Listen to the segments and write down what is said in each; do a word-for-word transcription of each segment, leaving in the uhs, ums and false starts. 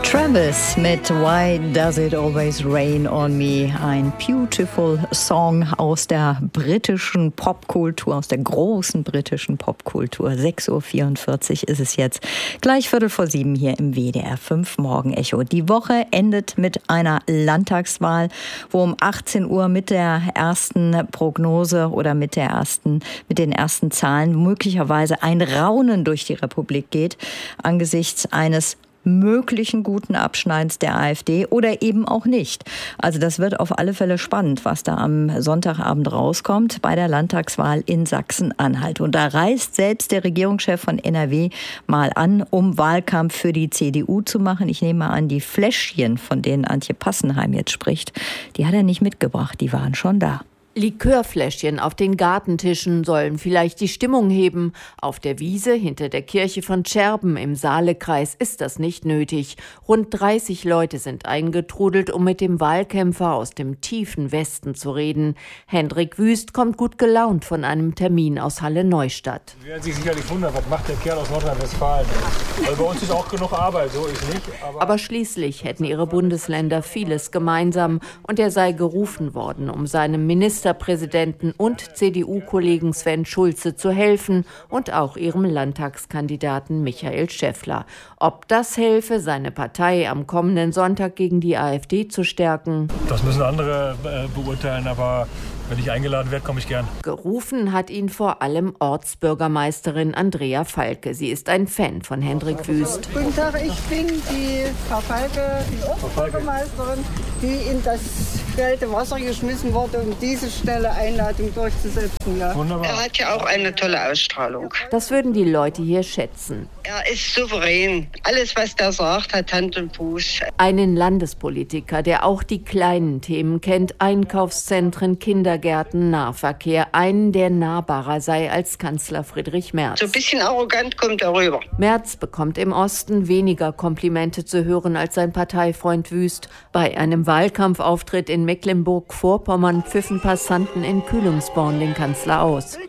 Travis mit Why Does It Always Rain on Me? Ein beautiful Song aus der britischen Popkultur, aus der großen britischen Popkultur. sechs Uhr vierundvierzig ist es jetzt. Gleich Viertel vor sieben hier im W D R fünf Morgenecho. Die Woche endet mit einer Landtagswahl, wo um achtzehn Uhr mit der ersten Prognose oder mit der ersten, mit den ersten Zahlen möglicherweise ein Raunen durch die Republik geht angesichts eines möglichen guten Abschneidens der AfD oder eben auch nicht. Also das wird auf alle Fälle spannend, was da am Sonntagabend rauskommt bei der Landtagswahl in Sachsen-Anhalt. Und da reist selbst der Regierungschef von N R W mal an, um Wahlkampf für die C D U zu machen. Ich nehme mal an, die Fläschchen, von denen Antje Passenheim jetzt spricht, die hat er nicht mitgebracht, die waren schon da. Likörfläschchen auf den Gartentischen sollen vielleicht die Stimmung heben. Auf der Wiese hinter der Kirche von Tscherben im Saalekreis ist das nicht nötig. Rund dreißig Leute sind eingetrudelt, um mit dem Wahlkämpfer aus dem tiefen Westen zu reden. Hendrik Wüst kommt gut gelaunt von einem Termin aus Halle-Neustadt. Sie werden sich sicherlich wundern, was macht der Kerl aus Nordrhein-Westfalen? Weil bei uns ist auch genug Arbeit, so ist nicht. Aber, aber schließlich hätten ihre Bundesländer vieles gemeinsam und er sei gerufen worden, um seinem Minister Ministerpräsidenten und C D U-Kollegen Sven Schulze zu helfen und auch ihrem Landtagskandidaten Michael Schäffler. Ob das helfe, seine Partei am kommenden Sonntag gegen die AfD zu stärken? Das müssen andere äh, beurteilen, aber wenn ich eingeladen werde, komme ich gern. Gerufen hat ihn vor allem Ortsbürgermeisterin Andrea Falke. Sie ist ein Fan von Hendrik Wüst. Guten Tag, ich bin die Frau Falke, die Ortsbürgermeisterin, die in das kalte Wasser geschmissen wurde, um diese schnelle Einladung durchzusetzen. Ja. Wunderbar. Er hat ja auch eine tolle Ausstrahlung. Das würden die Leute hier schätzen. Er ist souverän. Alles, was der sagt, hat Hand und Fuß. Einen Landespolitiker, der auch die kleinen Themen kennt, Einkaufszentren, Kindergärten, Nahverkehr, einen, der nahbarer sei als Kanzler Friedrich Merz. So ein bisschen arrogant kommt er rüber. Merz bekommt im Osten weniger Komplimente zu hören als sein Parteifreund Wüst. Bei einem Wahlkampfauftritt in Mecklenburg-Vorpommern pfiffen Passanten in Kühlungsborn den Kanzler aus.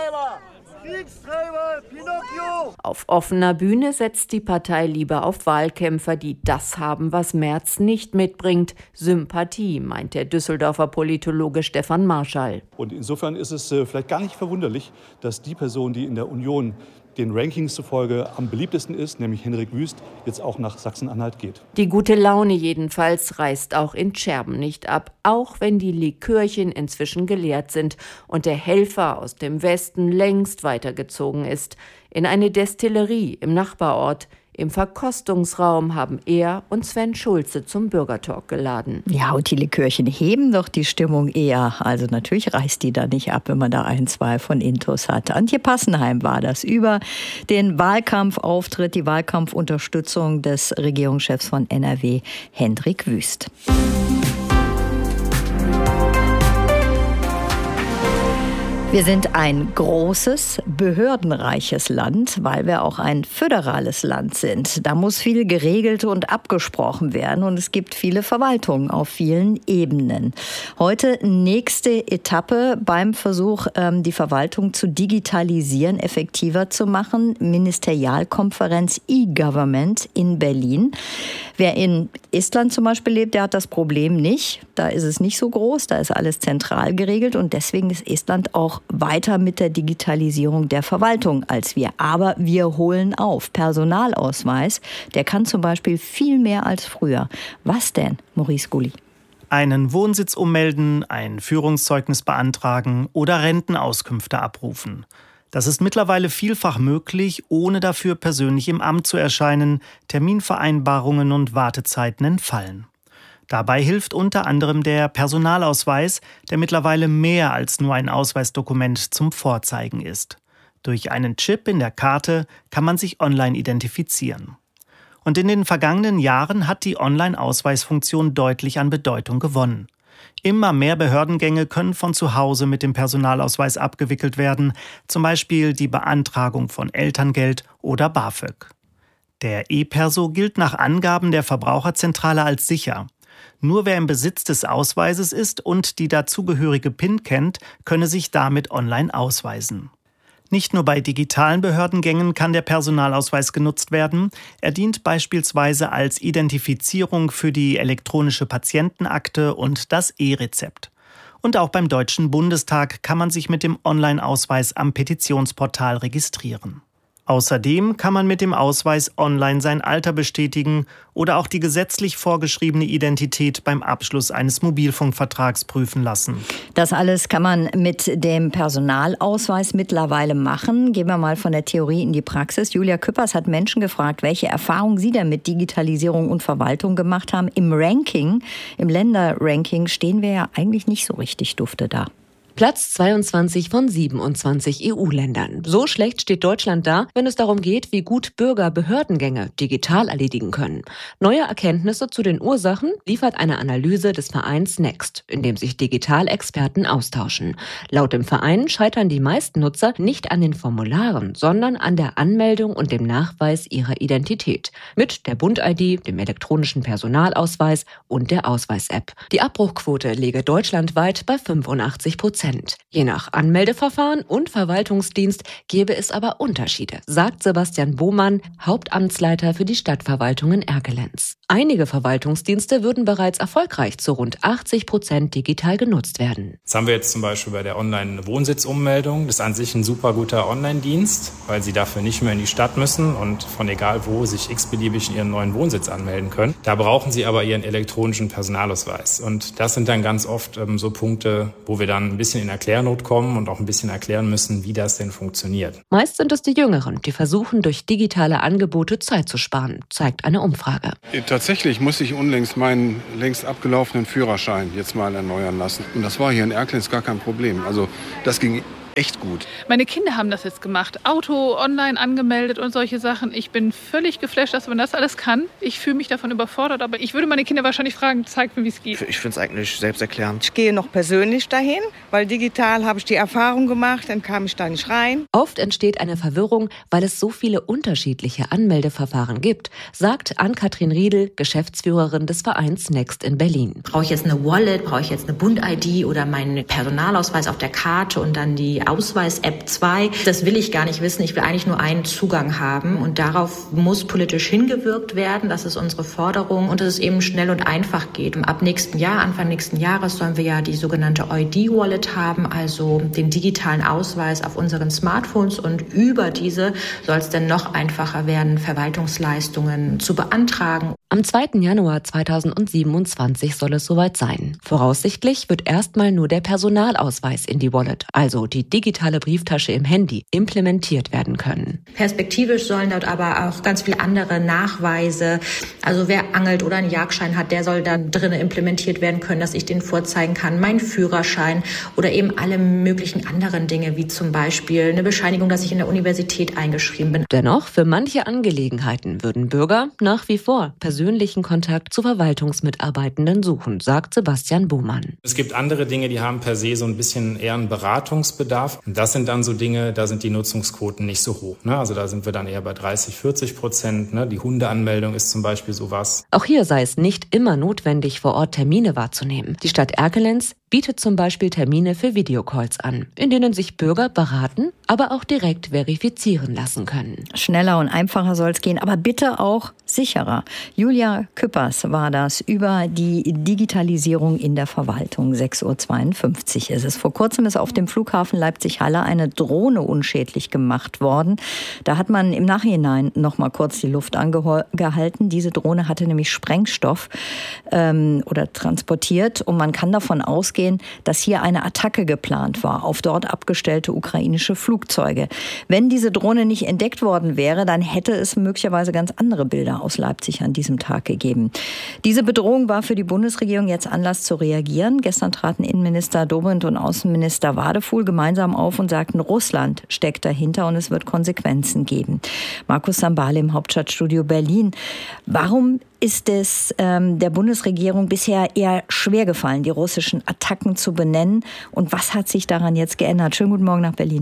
Auf offener Bühne setzt die Partei lieber auf Wahlkämpfer, die das haben, was Merz nicht mitbringt. Sympathie, meint der Düsseldorfer Politologe Stefan Marschall. Und insofern ist es äh, vielleicht gar nicht verwunderlich, dass die Person, die in der Union den Rankings zufolge am beliebtesten ist, nämlich Hendrik Wüst, jetzt auch nach Sachsen-Anhalt geht. Die gute Laune jedenfalls reißt auch in Tscherben nicht ab, auch wenn die Likörchen inzwischen geleert sind und der Helfer aus dem Westen längst weitergezogen ist. In eine Destillerie im Nachbarort. Im Verkostungsraum haben er und Sven Schulze zum Bürgertalk geladen. Ja, und die Likörchen heben doch die Stimmung eher. Also natürlich reißt die da nicht ab, wenn man da ein, zwei von Intus hat. Antje Passenheim war das über den Wahlkampfauftritt, die Wahlkampfunterstützung des Regierungschefs von N R W, Hendrik Wüst. Wir sind ein großes, behördenreiches Land, weil wir auch ein föderales Land sind. Da muss viel geregelt und abgesprochen werden und es gibt viele Verwaltungen auf vielen Ebenen. Heute nächste Etappe beim Versuch, die Verwaltung zu digitalisieren, effektiver zu machen. Ministerialkonferenz E-Government in Berlin. Wer in Estland zum Beispiel lebt, der hat das Problem nicht. Da ist es nicht so groß, da ist alles zentral geregelt und deswegen ist Estland auch weiter mit der Digitalisierung der Verwaltung als wir. Aber wir holen auf. Personalausweis, der kann zum Beispiel viel mehr als früher. Was denn, Maurice Gulli? Einen Wohnsitz ummelden, ein Führungszeugnis beantragen oder Rentenauskünfte abrufen. Das ist mittlerweile vielfach möglich, ohne dafür persönlich im Amt zu erscheinen. Terminvereinbarungen und Wartezeiten entfallen. Dabei hilft unter anderem der Personalausweis, der mittlerweile mehr als nur ein Ausweisdokument zum Vorzeigen ist. Durch einen Chip in der Karte kann man sich online identifizieren. Und in den vergangenen Jahren hat die Online-Ausweisfunktion deutlich an Bedeutung gewonnen. Immer mehr Behördengänge können von zu Hause mit dem Personalausweis abgewickelt werden, zum Beispiel die Beantragung von Elterngeld oder BAföG. Der E-Perso gilt nach Angaben der Verbraucherzentrale als sicher. Nur wer im Besitz des Ausweises ist und die dazugehörige PIN kennt, könne sich damit online ausweisen. Nicht nur bei digitalen Behördengängen kann der Personalausweis genutzt werden. Er dient beispielsweise als Identifizierung für die elektronische Patientenakte und das E-Rezept. Und auch beim Deutschen Bundestag kann man sich mit dem Online-Ausweis am Petitionsportal registrieren. Außerdem kann man mit dem Ausweis online sein Alter bestätigen oder auch die gesetzlich vorgeschriebene Identität beim Abschluss eines Mobilfunkvertrags prüfen lassen. Das alles kann man mit dem Personalausweis mittlerweile machen. Gehen wir mal von der Theorie in die Praxis. Julia Küppers hat Menschen gefragt, welche Erfahrungen sie denn mit Digitalisierung und Verwaltung gemacht haben. Im Ranking, im Länderranking stehen wir ja eigentlich nicht so richtig dufte da. Platz zweiundzwanzig von siebenundzwanzig E U-Ländern. So schlecht steht Deutschland da, wenn es darum geht, wie gut Bürger Behördengänge digital erledigen können. Neue Erkenntnisse zu den Ursachen liefert eine Analyse des Vereins Next, in dem sich Digitalexperten austauschen. Laut dem Verein scheitern die meisten Nutzer nicht an den Formularen, sondern an der Anmeldung und dem Nachweis ihrer Identität. Mit der Bund-I D, dem elektronischen Personalausweis und der Ausweis-App. Die Abbruchquote liege deutschlandweit bei fünfundachtzig Prozent. Je nach Anmeldeverfahren und Verwaltungsdienst gäbe es aber Unterschiede, sagt Sebastian Bohmann, Hauptamtsleiter für die Stadtverwaltung in Erkelenz. Einige Verwaltungsdienste würden bereits erfolgreich zu rund achtzig Prozent digital genutzt werden. Das haben wir jetzt zum Beispiel bei der Online-Wohnsitzummeldung. Das ist an sich ein super guter Online-Dienst, weil Sie dafür nicht mehr in die Stadt müssen und von egal wo sich x-beliebig in Ihren neuen Wohnsitz anmelden können. Da brauchen Sie aber Ihren elektronischen Personalausweis. Und das sind dann ganz oft ähm, so Punkte, wo wir dann ein bisschen in Erklärnot kommen und auch ein bisschen erklären müssen, wie das denn funktioniert. Meist sind es die Jüngeren, die versuchen, durch digitale Angebote Zeit zu sparen, zeigt eine Umfrage. Tatsächlich musste ich unlängst meinen längst abgelaufenen Führerschein jetzt mal erneuern lassen. Und das war hier in Erkelenz gar kein Problem. Also das ging echt gut. Meine Kinder haben das jetzt gemacht. Auto online angemeldet und solche Sachen. Ich bin völlig geflasht, dass man das alles kann. Ich fühle mich davon überfordert, aber ich würde meine Kinder wahrscheinlich fragen, zeig mir, wie es geht. Ich finde es eigentlich selbsterklärend. Ich gehe noch persönlich dahin, weil digital habe ich die Erfahrung gemacht, dann kam ich da nicht rein. Oft entsteht eine Verwirrung, weil es so viele unterschiedliche Anmeldeverfahren gibt, sagt Ann-Kathrin Riedel, Geschäftsführerin des Vereins Next in Berlin. Brauche ich jetzt eine Wallet, brauche ich jetzt eine Bund-I D oder meinen Personalausweis auf der Karte und dann die Ausweis-App zwei. Das will ich gar nicht wissen. Ich will eigentlich nur einen Zugang haben. Und darauf muss politisch hingewirkt werden. Das ist unsere Forderung. Und dass es eben schnell und einfach geht. Ab nächsten Jahr, Anfang nächsten Jahres, sollen wir ja die sogenannte I D-Wallet haben, also den digitalen Ausweis auf unseren Smartphones. Und über diese soll es dann noch einfacher werden, Verwaltungsleistungen zu beantragen. Am zweiten Januar zweitausendsiebenundzwanzig soll es soweit sein. Voraussichtlich wird erstmal nur der Personalausweis in die Wallet, also die digitale Brieftasche im Handy, implementiert werden können. Perspektivisch sollen dort aber auch ganz viele andere Nachweise, also wer angelt oder einen Jagdschein hat, der soll dann drinnen implementiert werden können, dass ich den vorzeigen kann, mein Führerschein oder eben alle möglichen anderen Dinge, wie zum Beispiel eine Bescheinigung, dass ich in der Universität eingeschrieben bin. Dennoch, für manche Angelegenheiten würden Bürger nach wie vor persönlichen Kontakt zu Verwaltungsmitarbeitenden suchen, sagt Sebastian Bohmann. Es gibt andere Dinge, die haben per se so ein bisschen eher einen Beratungsbedarf. Und das sind dann so Dinge, da sind die Nutzungsquoten nicht so hoch. Ne? Also da sind wir dann eher bei dreißig, vierzig Prozent. Ne? Die Hundeanmeldung ist zum Beispiel sowas. Auch hier sei es nicht immer notwendig, vor Ort Termine wahrzunehmen. Die Stadt Erkelenz bietet zum Beispiel Termine für Videocalls an, in denen sich Bürger beraten, aber auch direkt verifizieren lassen können. Schneller und einfacher soll es gehen, aber bitte auch sicherer. Julia Küppers war das über die Digitalisierung in der Verwaltung. sechs Uhr zweiundfünfzig ist es. Vor kurzem ist auf dem Flughafen Leipzig-Halle eine Drohne unschädlich gemacht worden. Da hat man im Nachhinein noch mal kurz die Luft angehalten. Diese Drohne hatte nämlich Sprengstoff ähm, oder transportiert und man kann davon ausgehen, dass hier eine Attacke geplant war auf dort abgestellte ukrainische Flugzeuge. Wenn diese Drohne nicht entdeckt worden wäre, dann hätte es möglicherweise ganz andere Bilder aus Leipzig an diesem Tag gegeben. Diese Bedrohung war für die Bundesregierung jetzt Anlass zu reagieren. Gestern traten Innenminister Dobrindt und Außenminister Wadefuhl gemeinsam auf und sagten, Russland steckt dahinter und es wird Konsequenzen geben. Markus Sambale im Hauptstadtstudio Berlin. Warum ist es ähm, der Bundesregierung bisher eher schwer gefallen, die russischen Attacken zu benennen? Und was hat sich daran jetzt geändert? Schönen guten Morgen nach Berlin.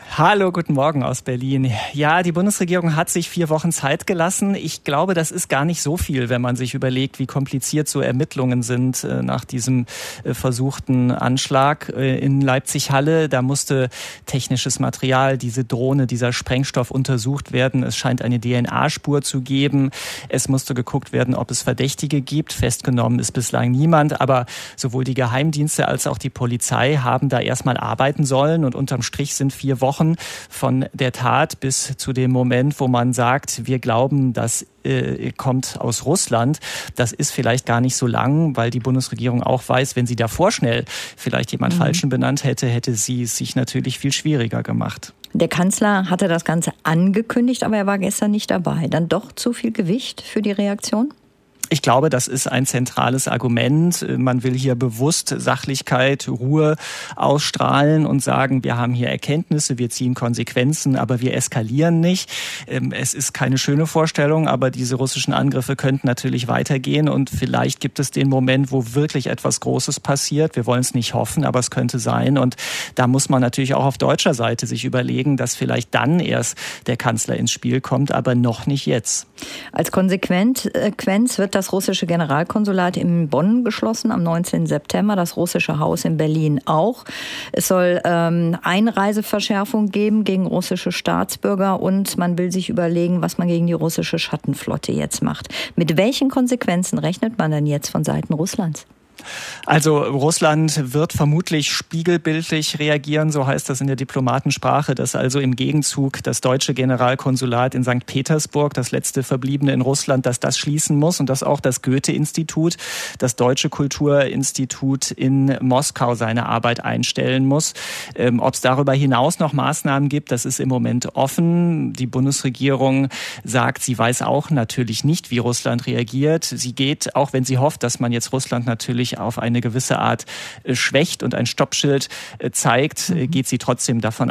Hallo, guten Morgen aus Berlin. Ja, die Bundesregierung hat sich vier Wochen Zeit gelassen. Ich glaube, das ist gar nicht so viel, wenn man sich überlegt, wie kompliziert so Ermittlungen sind äh, nach diesem äh, versuchten Anschlag äh, in Leipzig-Halle. Da musste technisches Material, diese Drohne, dieser Sprengstoff untersucht werden. Es scheint eine D N A-Spur zu geben. Es musste geguckt werden, ob es Verdächtige gibt. Festgenommen ist bislang niemand. Aber sowohl die Geheimdienste als auch die Polizei haben da erstmal arbeiten sollen. Und unterm Strich sind vier Wochen von der Tat bis zu dem Moment, wo man sagt, wir glauben, das äh, kommt aus Russland. Das ist vielleicht gar nicht so lang, weil die Bundesregierung auch weiß, wenn sie davor schnell vielleicht jemand mhm. Falschen benannt hätte, hätte sie es sich natürlich viel schwieriger gemacht. Der Kanzler hatte das Ganze angekündigt, aber er war gestern nicht dabei. Dann doch zu viel Gewicht für die Reaktion? Ich glaube, das ist ein zentrales Argument. Man will hier bewusst Sachlichkeit, Ruhe ausstrahlen und sagen, wir haben hier Erkenntnisse, wir ziehen Konsequenzen, aber wir eskalieren nicht. Es ist keine schöne Vorstellung, aber diese russischen Angriffe könnten natürlich weitergehen und vielleicht gibt es den Moment, wo wirklich etwas Großes passiert. Wir wollen es nicht hoffen, aber es könnte sein und da muss man natürlich auch auf deutscher Seite sich überlegen, dass vielleicht dann erst der Kanzler ins Spiel kommt, aber noch nicht jetzt. Als Konsequenz wird das russische Generalkonsulat in Bonn geschlossen am neunzehnten September, das russische Haus in Berlin auch. Es soll ähm, Einreiseverschärfung geben gegen russische Staatsbürger und man will sich überlegen, was man gegen die russische Schattenflotte jetzt macht. Mit welchen Konsequenzen rechnet man denn jetzt von Seiten Russlands? Also Russland wird vermutlich spiegelbildlich reagieren, so heißt das in der Diplomatensprache, dass also im Gegenzug das deutsche Generalkonsulat in Sankt Petersburg, das letzte verbliebene in Russland, dass das schließen muss und dass auch das Goethe-Institut, das Deutsche Kulturinstitut in Moskau seine Arbeit einstellen muss. Ähm, ob es darüber hinaus noch Maßnahmen gibt, das ist im Moment offen. Die Bundesregierung sagt, sie weiß auch natürlich nicht, wie Russland reagiert. Sie geht, auch wenn sie hofft, dass man jetzt Russland natürlich auf eine gewisse Art schwächt und ein Stoppschild zeigt, geht sie trotzdem davon